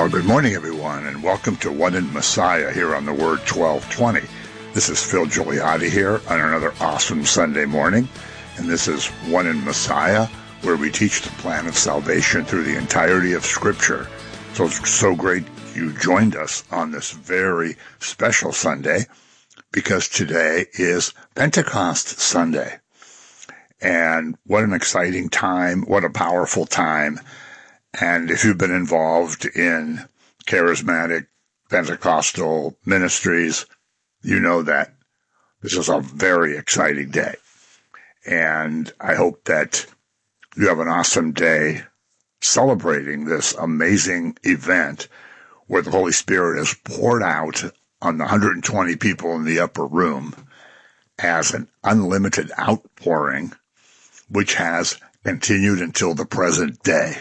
Well, good morning, everyone, and welcome to One in Messiah here on the Word 1220. This is Phil Gigliotti here on another awesome Sunday morning, and this is One in Messiah, where we teach the plan of salvation through the entirety of Scripture. So it's so great you joined us on this very special Sunday, because today is Pentecost Sunday. And what an exciting time, what a powerful time. And if you've been involved in charismatic Pentecostal ministries, you know that this is a very exciting day. And I hope that you have an awesome day celebrating this amazing event where the Holy Spirit is poured out on the 120 people in the upper room as an unlimited outpouring, which has continued until the present day.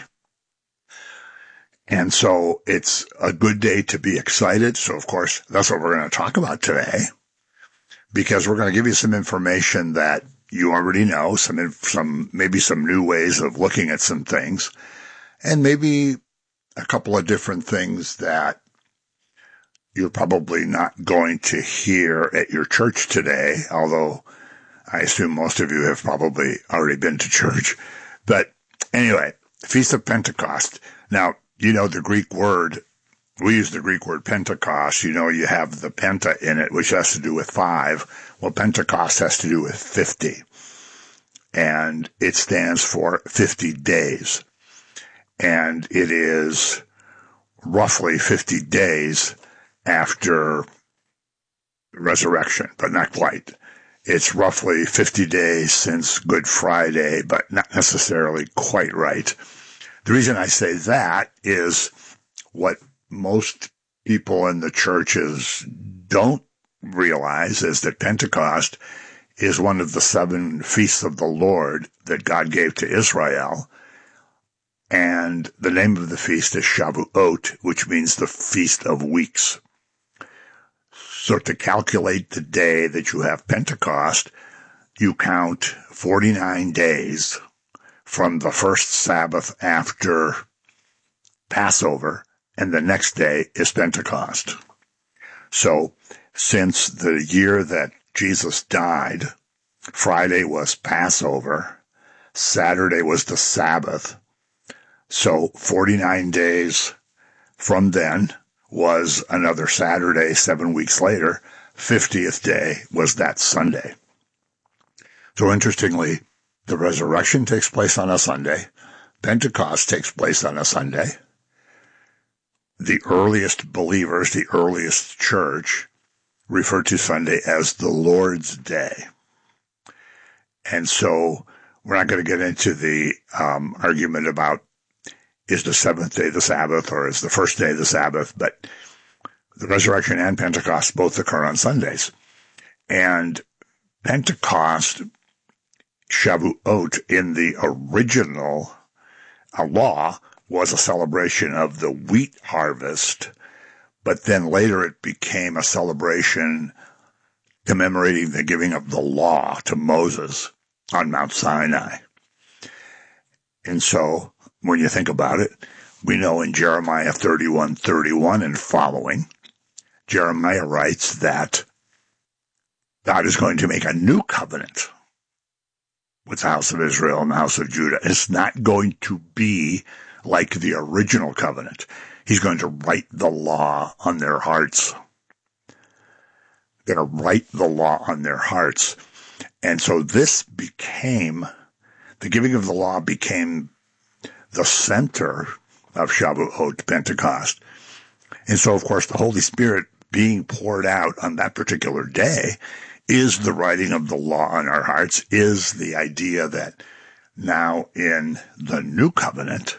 And so it's a good day to be excited. So, of course, that's what we're going to talk about today, because we're going to give you some information that you already know, maybe some new ways of looking at some things, and maybe a couple of different things that you're probably not going to hear at your church today, although I assume most of you have probably already been to church. But anyway, Feast of Pentecost. Now, you know the Greek word, we use the Greek word Pentecost. You know, you have the penta in it, which has to do with 5. Well, Pentecost has to do with 50. And it stands for 50 days. And it is roughly 50 days after the resurrection, but not quite. It's roughly 50 days since Good Friday, but not necessarily quite right. The reason I say that is what most people in the churches don't realize is that Pentecost is one of the 7 feasts of the Lord that God gave to Israel. And the name of the feast is Shavuot, which means the Feast of Weeks. So to calculate the day that you have Pentecost, you count 49 days from the first Sabbath after Passover, and the next day is Pentecost. So, since the year that Jesus died, Friday was Passover, Saturday was the Sabbath, so 49 days from then was another Saturday, 7 weeks later, 50th day was that Sunday. So interestingly, the resurrection takes place on a Sunday. Pentecost takes place on a Sunday. The earliest believers, the earliest church, refer to Sunday as the Lord's Day. And so we're not going to get into the argument about is the seventh day the Sabbath or is the first day the Sabbath, but the resurrection and Pentecost both occur on Sundays. And Pentecost, Shavuot, in the original law, was a celebration of the wheat harvest, but then later it became a celebration commemorating the giving of the law to Moses on Mount Sinai. And so, when you think about it, we know in Jeremiah 31:31 and following, Jeremiah writes that God is going to make a new covenant with the house of Israel and the house of Judah. It's not going to be like the original covenant. He's going to write the law on their hearts. Going to write the law on their hearts. And so the giving of the law became the center of Shavuot, Pentecost. And so, of course, the Holy Spirit being poured out on that particular day is the writing of the law on our hearts, is the idea that now in the new covenant,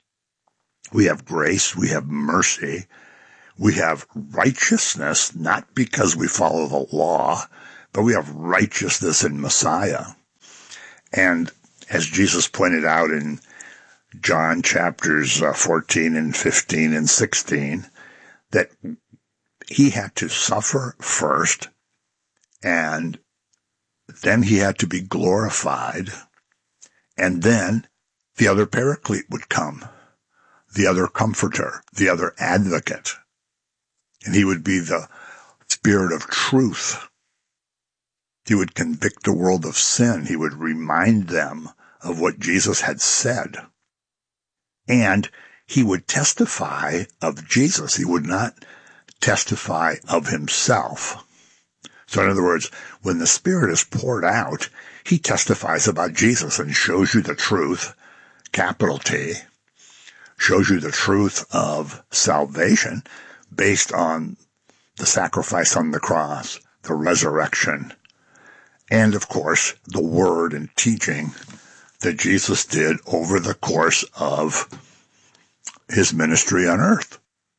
we have grace, we have mercy, we have righteousness, not because we follow the law, but we have righteousness in Messiah. And as Jesus pointed out in John chapters 14 and 15 and 16, that he had to suffer first, and then he had to be glorified, and then the other Paraclete would come, the other comforter, the other advocate. And he would be the Spirit of truth. He would convict the world of sin. He would remind them of what Jesus had said. And he would testify of Jesus. He would not testify of himself. So in other words, when the Spirit is poured out, he testifies about Jesus and shows you the truth, capital T, shows you the truth of salvation based on the sacrifice on the cross, the resurrection, and of course, the word and teaching that Jesus did over the course of his ministry on earth.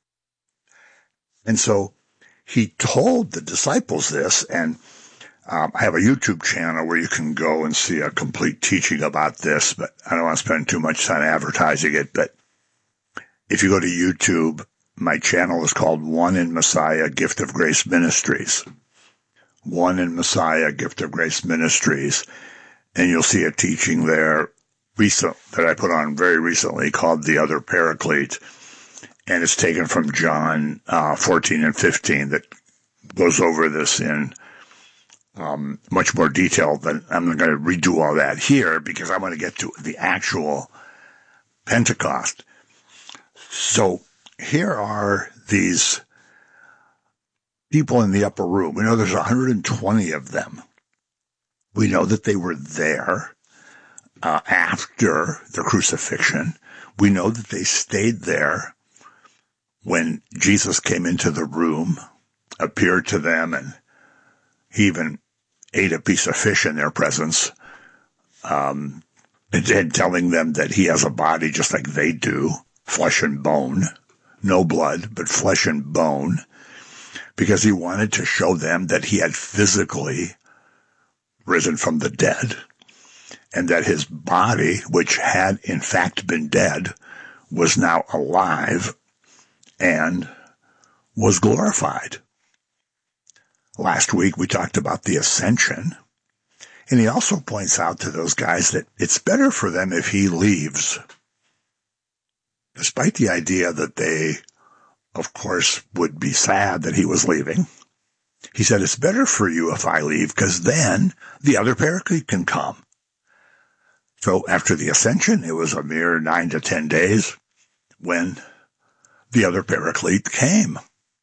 And so he told the disciples this, and I have a YouTube channel where you can go and see a complete teaching about this, but I don't want to spend too much time advertising it. But if you go to YouTube, my channel is called One in Messiah, Gift of Grace Ministries. One in Messiah, Gift of Grace Ministries. And you'll see a teaching there that I put on very recently called The Other Paraclete. And it's taken from John 14 and 15 that goes over this in much more detail. Than I'm not going to redo all that here because I want to get to the actual Pentecost. So here are these people in the upper room. We know there's 120 of them. We know that they were there after the crucifixion. We know that they stayed there when Jesus came into the room, appeared to them, and he even ate a piece of fish in their presence, and telling them that he has a body just like they do, flesh and bone, no blood, but flesh and bone, because he wanted to show them that he had physically risen from the dead, and that his body, which had in fact been dead, was now alive and was glorified. Last week we talked about the ascension, and he also points out to those guys that it's better for them if he leaves, despite the idea that they, of course, would be sad that he was leaving. He said, it's better for you if I leave, because then the other Paraclete can come. So after the ascension, it was a mere 9 to 10 days when the other Paraclete came.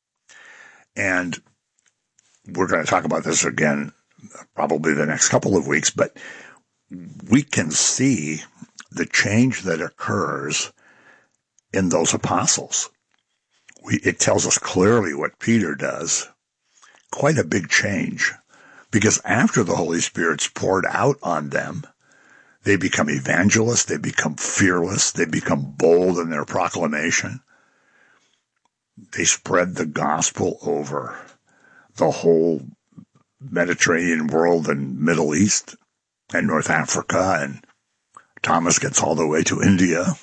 And we're going to talk about this again probably the next couple of weeks, but we can see the change that occurs in those apostles. It tells us clearly what Peter does. Quite a big change, because after the Holy Spirit's poured out on them, they become evangelists, they become fearless, they become bold in their proclamation. They spread the gospel over the whole Mediterranean world and Middle East and North Africa, and Thomas gets all the way to India.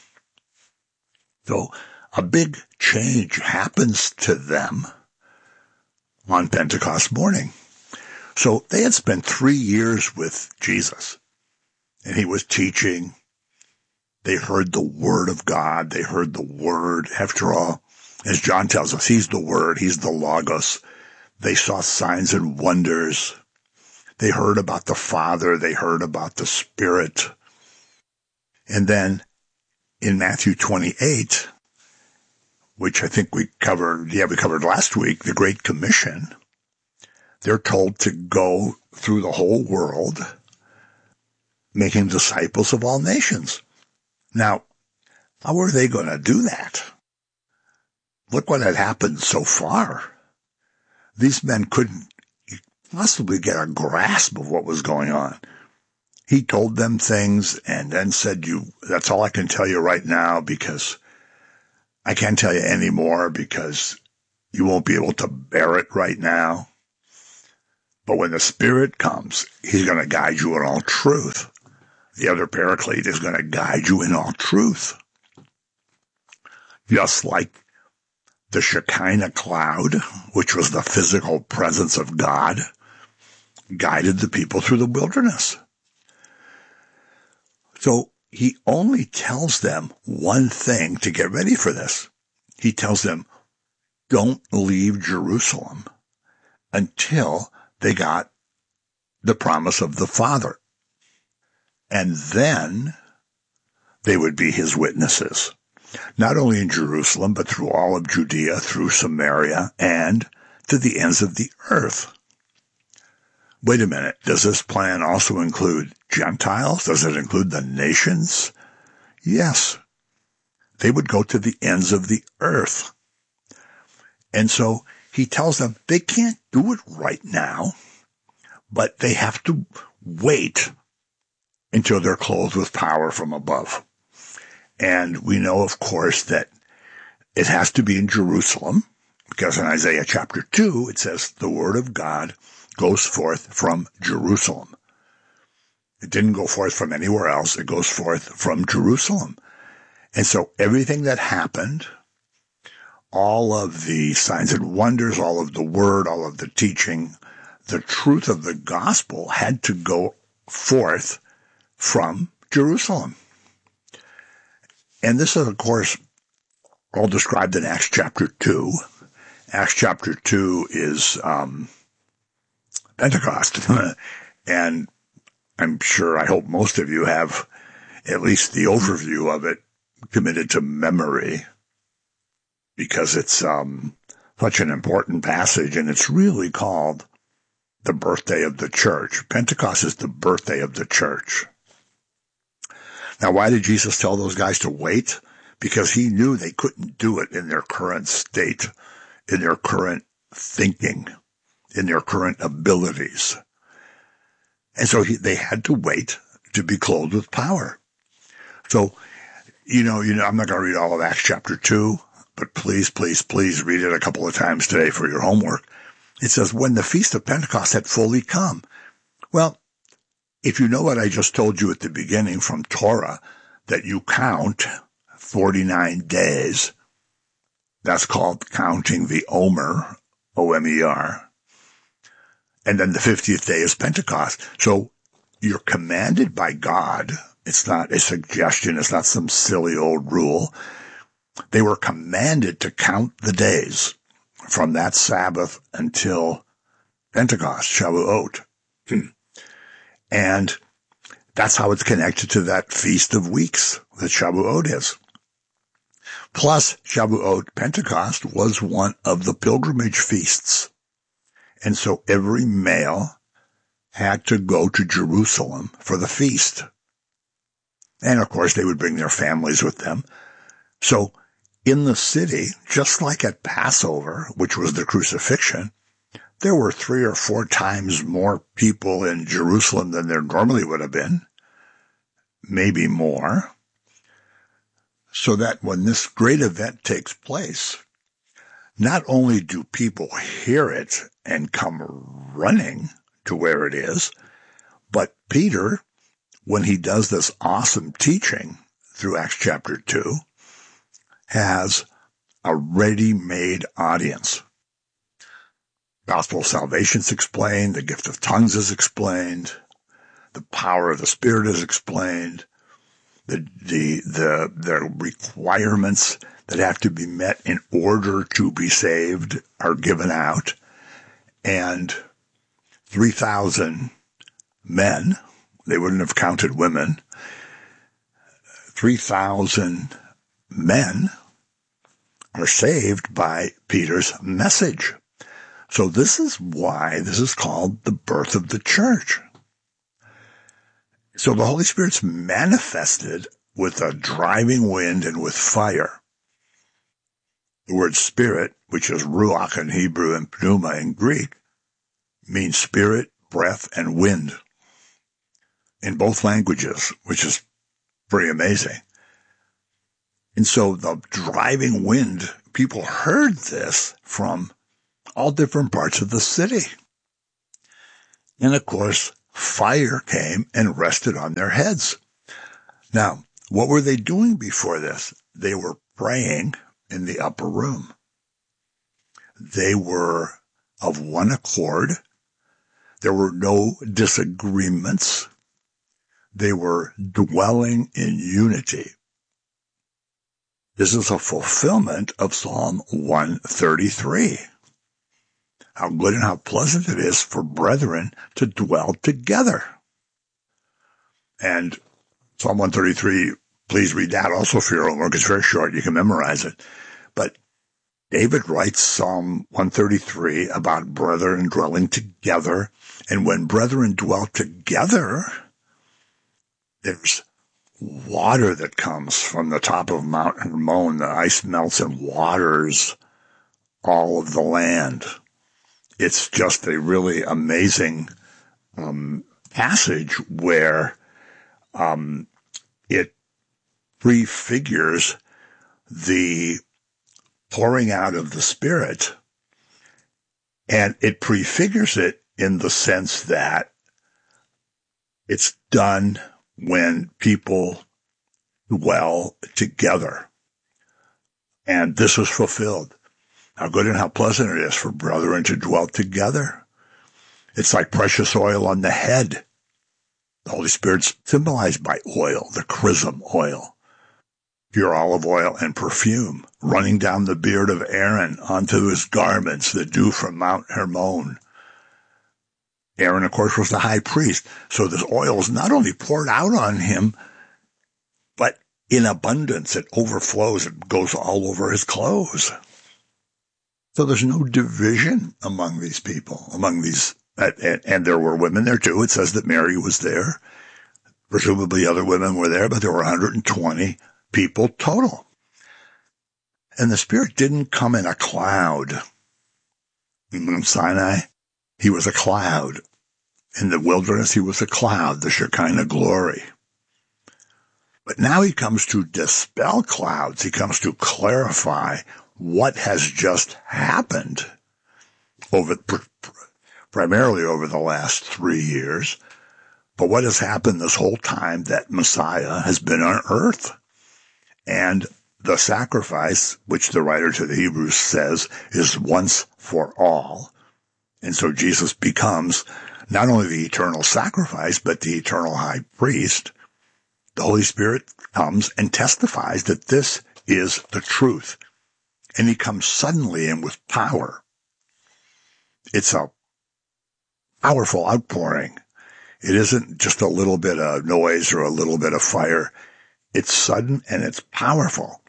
So a big change happens to them on Pentecost morning. So they had spent 3 years with Jesus, and he was teaching. They heard the word of God. They heard the word. After all, as John tells us, he's the word. He's the Logos. They saw signs and wonders. They heard about the Father. They heard about the Spirit. And then in Matthew 28, which I think we covered last week, the Great Commission, they're told to go through the whole world, making disciples of all nations. Now, how were they going to do that? Look what had happened so far. These men couldn't possibly get a grasp of what was going on. He told them things and then said, that's all I can tell you right now, because I can't tell you any more because you won't be able to bear it right now. But when the Spirit comes, he's going to guide you in all truth. The other Paraclete is going to guide you in all truth. Just like the Shekinah cloud, which was the physical presence of God, guided the people through the wilderness. So he only tells them one thing to get ready for this. He tells them, don't leave Jerusalem until they got the promise of the Father. And then they would be his witnesses, not only in Jerusalem, but through all of Judea, through Samaria, and to the ends of the earth. Wait a minute, does this plan also include Gentiles? Does it include the nations? Yes. They would go to the ends of the earth. And so he tells them they can't do it right now, but they have to wait until they're clothed with power from above. And we know, of course, that it has to be in Jerusalem, because in Isaiah chapter 2, it says the word of God goes forth from Jerusalem. It didn't go forth from anywhere else. It goes forth from Jerusalem. And so everything that happened, all of the signs and wonders, all of the word, all of the teaching, the truth of the gospel had to go forth from Jerusalem. And this is, of course, all described in Acts chapter 2. Acts chapter 2 is Pentecost. And I'm sure, I hope most of you have at least the overview of it committed to memory, because it's such an important passage, and it's really called the birthday of the church. Pentecost is the birthday of the church. Now, why did Jesus tell those guys to wait? Because he knew they couldn't do it in their current state, in their current thinking, in their current abilities. And so they had to wait to be clothed with power. So, you know, I'm not going to read all of Acts chapter 2, but please read it a couple of times today for your homework. It says, when the Feast of Pentecost had fully come. Well, if you know what I just told you at the beginning from Torah, that you count 49 days, that's called counting the Omer, O-M-E-R. And then the 50th day is Pentecost. So you're commanded by God. It's not a suggestion. It's not some silly old rule. They were commanded to count the days from that Sabbath until Pentecost, Shavuot. And that's how it's connected to that Feast of Weeks that Shavuot is. Plus, Shavuot, Pentecost, was one of the pilgrimage feasts. And so every male had to go to Jerusalem for the feast. And of course, they would bring their families with them. So in the city, just like at Passover, which was the crucifixion, there were 3 or 4 times more people in Jerusalem than there normally would have been, maybe more, so that when this great event takes place, not only do people hear it and come running to where it is, but Peter, when he does this awesome teaching through Acts chapter 2, has a ready-made audience. Gospel of salvation is explained, the gift of tongues is explained, the power of the Spirit is explained, the requirements that have to be met in order to be saved are given out, and 3,000 men, they wouldn't have counted women, 3,000 men are saved by Peter's message. So this is why this is called the birth of the church. So the Holy Spirit's manifested with a driving wind and with fire. The word spirit, which is ruach in Hebrew and pneuma in Greek, means spirit, breath, and wind in both languages, which is pretty amazing. And so the driving wind, people heard this from all different parts of the city. And of course, fire came and rested on their heads. Now, what were they doing before this? They were praying in the upper room. They were of one accord. There were no disagreements. They were dwelling in unity. This is a fulfillment of Psalm 133. How good and how pleasant it is for brethren to dwell together. And Psalm 133, please read that also for your own work. It's very short. You can memorize it. But David writes Psalm 133 about brethren dwelling together. And when brethren dwell together, there's water that comes from the top of Mount Hermon. The ice melts and waters all of the land. It's just a really amazing passage where it prefigures the pouring out of the Spirit, and it prefigures it in the sense that it's done when people dwell together. And this was fulfilled. How good and how pleasant it is for brethren to dwell together. It's like precious oil on the head. The Holy Spirit's symbolized by oil, the chrism oil, pure olive oil and perfume, running down the beard of Aaron onto his garments, the dew from Mount Hermon. Aaron, of course, was the high priest, so this oil is not only poured out on him, but in abundance. It overflows. It goes all over his clothes. So there's no division among these people, and there were women there too. It says that Mary was there. Presumably other women were there, but there were 120 people total. And the Spirit didn't come in a cloud. In Mount Sinai, he was a cloud. In the wilderness, he was a cloud, the Shekinah glory. But now he comes to dispel clouds. He comes to clarify what has just happened primarily over the last 3 years, but what has happened this whole time that Messiah has been on earth. And the sacrifice, which the writer to the Hebrews says is once for all. And so Jesus becomes not only the eternal sacrifice, but the eternal high priest. The Holy Spirit comes and testifies that this is the truth. And he comes suddenly and with power. It's a powerful outpouring. It isn't just a little bit of noise or a little bit of fire. It's sudden and it's powerful.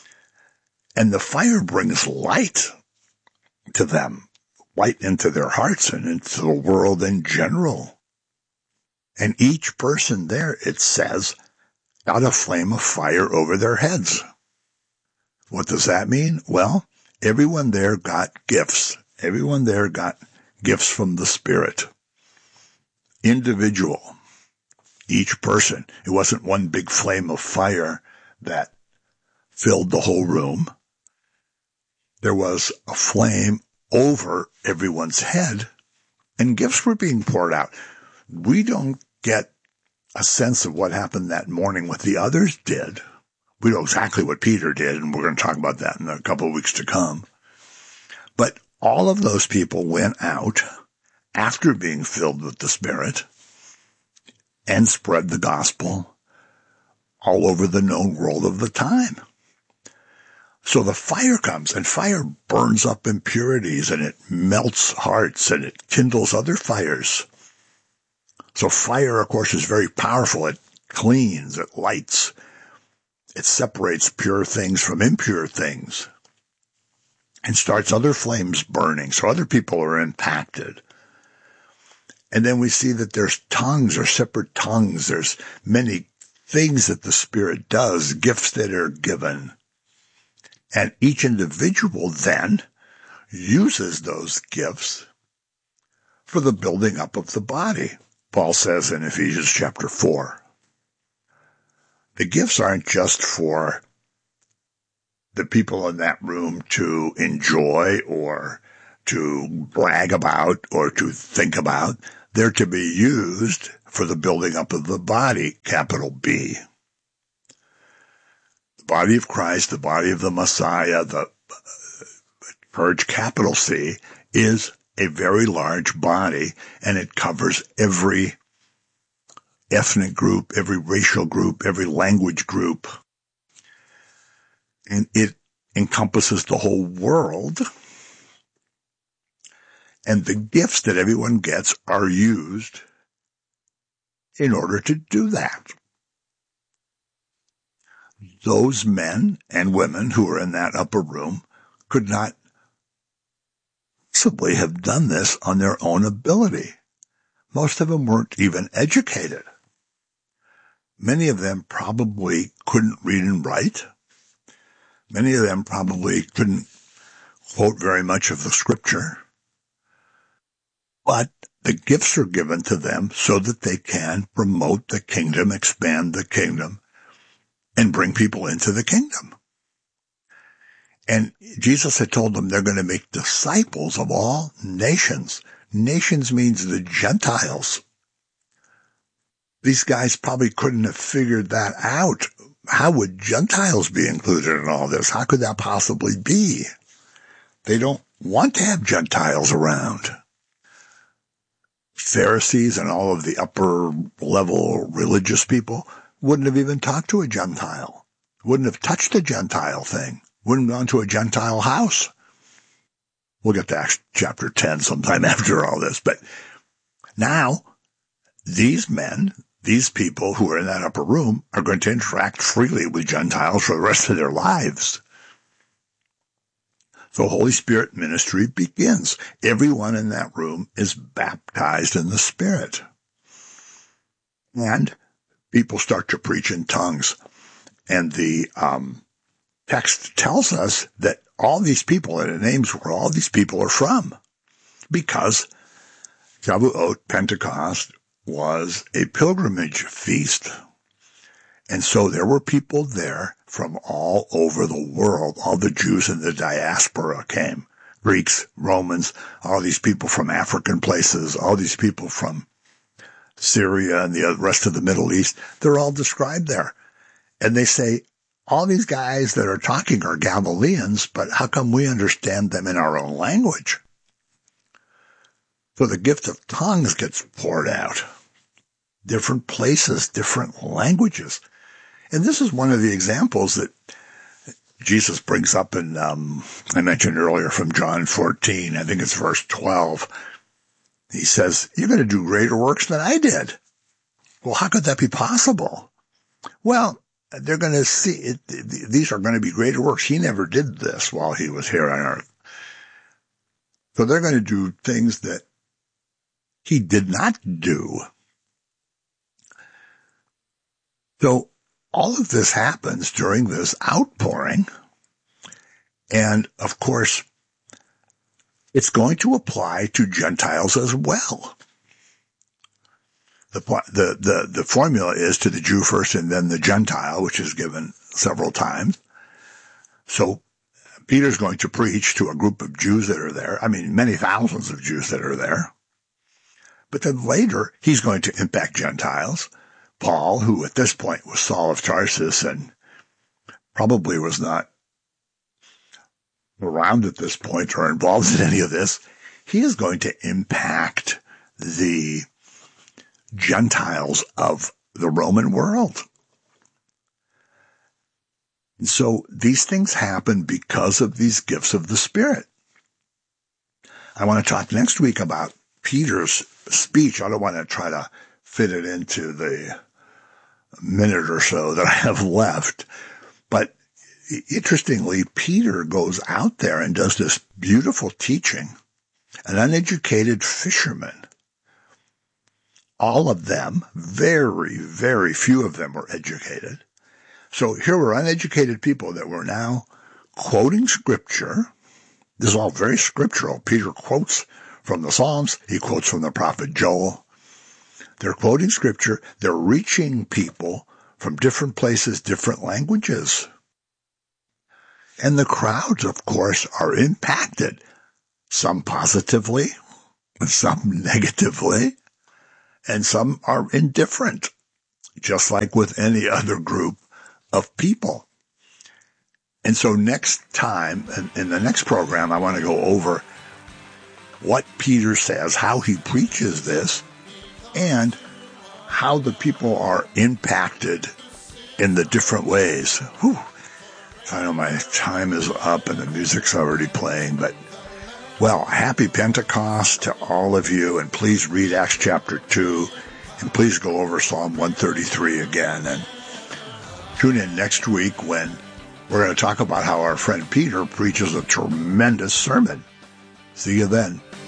And the fire brings light to them, light into their hearts and into the world in general. And each person there, it says, got a flame of fire over their heads. What does that mean? Well, everyone there got gifts. Everyone there got gifts from the Spirit. Individual. Each person. It wasn't one big flame of fire that filled the whole room. There was a flame over everyone's head, and gifts were being poured out. We don't get a sense of what happened that morning, what the others did. We know exactly what Peter did, and we're going to talk about that in a couple of weeks to come. But all of those people went out after being filled with the Spirit and spread the gospel all over the known world of the time. So the fire comes, and fire burns up impurities, and it melts hearts, and it kindles other fires. So fire, of course, is very powerful. It cleans, it lights, it separates pure things from impure things, and starts other flames burning, so other people are impacted. And then we see that there's tongues or separate tongues. There's many things that the Spirit does, gifts that are given. And each individual then uses those gifts for the building up of the body. Paul says in Ephesians chapter 4, the gifts aren't just for the people in that room to enjoy or to brag about or to think about. They're to be used for the building up of the body, capital B. The body of Christ, the body of the Messiah, the church, capital C, is a very large body, and it covers every ethnic group, every racial group, every language group. And it encompasses the whole world. And the gifts that everyone gets are used in order to do that. Those men and women who were in that upper room could not possibly have done this on their own ability. Most of them weren't even educated. Many of them probably couldn't read and write. Many of them probably couldn't quote very much of the scripture. But the gifts are given to them so that they can promote the kingdom, expand the kingdom, and bring people into the kingdom. And Jesus had told them they're going to make disciples of all nations. Nations means the Gentiles. These guys probably couldn't have figured that out. How would Gentiles be included in all this? How could that possibly be? They don't want to have Gentiles around. Pharisees and all of the upper level religious people wouldn't have even talked to a Gentile, wouldn't have touched a Gentile thing, wouldn't have gone to a Gentile house. We'll get to Acts chapter 10 sometime after all this. But now, these men, these people who are in that upper room are going to interact freely with Gentiles for the rest of their lives. So Holy Spirit ministry begins. Everyone in that room is baptized in the Spirit. And people start to preach in tongues. And the text tells us that all these people, and it names where all these people are from. Because Shavuot, Pentecost, was a pilgrimage feast. And so there were people there from all over the world. All the Jews in the diaspora came. Greeks, Romans, all these people from African places, all these people from Syria and the rest of the Middle East. They're all described there. And they say, all these guys that are talking are Galileans, but how come we understand them in our own language? So the gift of tongues gets poured out. Different places, different languages. And this is one of the examples that Jesus brings up in, I mentioned earlier from John 14, I think it's verse 12. He says, you're going to do greater works than I did. Well, how could that be possible? Well, they're going to see it. These are going to be greater works. He never did this while he was here on earth. So they're going to do things that he did not do. So all of this happens during this outpouring. And of course, it's going to apply to Gentiles as well. The formula is to the Jew first and then the Gentile, which is given several times. So Peter's going to preach to a group of Jews that are there. I mean, many thousands of Jews that are there. But then later, he's going to impact Gentiles. Paul, who at this point was Saul of Tarsus and probably was not around at this point or involved in any of this, he is going to impact the Gentiles of the Roman world. And so these things happen because of these gifts of the Spirit. I want to talk next week about Peter's speech. I don't want to try to fit it into the minute or so that I have left. But interestingly, Peter goes out there and does this beautiful teaching. An uneducated fisherman. All of them, very, very few of them were educated. So here were uneducated people that were now quoting scripture. This is all very scriptural. Peter quotes from the Psalms. He quotes from the prophet Joel. They're quoting scripture. They're reaching people from different places, different languages. And the crowds, of course, are impacted. Some positively, some negatively, and some are indifferent, just like with any other group of people. And so next time, in the next program, I want to go over what Peter says, how he preaches this, and how the people are impacted in the different ways. Whew. I know my time is up and the music's already playing, but, well, happy Pentecost to all of you, and please read Acts chapter 2, and please go over Psalm 133 again, and tune in next week when we're going to talk about how our friend Peter preaches a tremendous sermon. See you then.